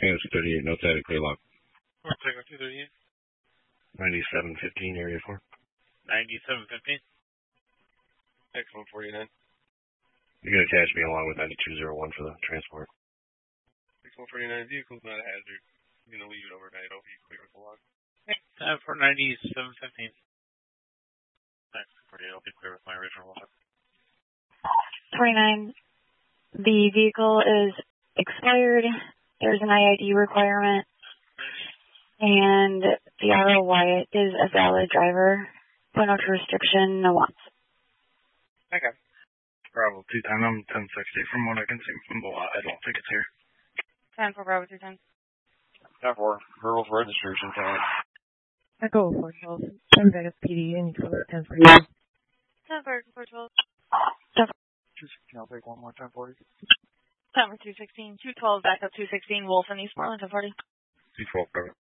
Tango 238, no static, clear lock. Tango 238. 9715, area 4. 9715. X149. You're going to attach me along with 9201 for the transport. X149, vehicle's not a hazard. I'm going to leave it overnight. I'll be clear with the log. Time for 9715. Thanks, 48. I'll be clear with my original log. 29. The vehicle is expired. There's an IID requirement. And the ROY is a valid driver. Point out restriction, no wants. Okay. Bravo 210, I'm 1060. From what I can see from below, I don't think it's here. 10 for Bravo 210. 10 for verbal for registration time. Echo 412. 10 Vegas PD, and you cover 10 for you. 10 for 412. 216, I'll take one more, 1040. 10 for 216. 212, backup 216, Wolf and East Marlin, 1040. 212, cover.